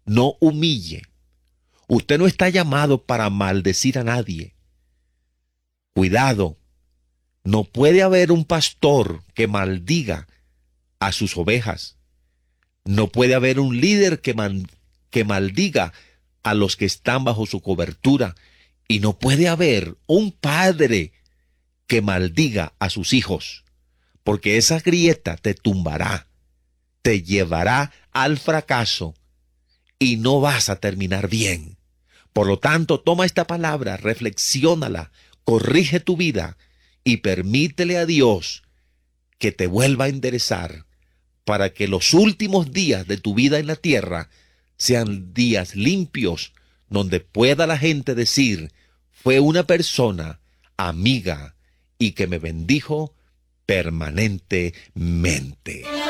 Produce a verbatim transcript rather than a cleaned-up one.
no humille. Usted no está llamado para maldecir a nadie. Cuidado, no puede haber un pastor que maldiga a sus ovejas. No puede haber un líder que, man, que maldiga a los que están bajo su cobertura. Y no puede haber un padre que maldiga a sus hijos, porque esa grieta te tumbará, te llevará al fracaso y no vas a terminar bien. Por lo tanto, toma esta palabra, reflexiónala, corrige tu vida y permítele a Dios que te vuelva a enderezar para que los últimos días de tu vida en la tierra sean días limpios, donde pueda la gente decir, fue una persona amiga y que me bendijo permanentemente.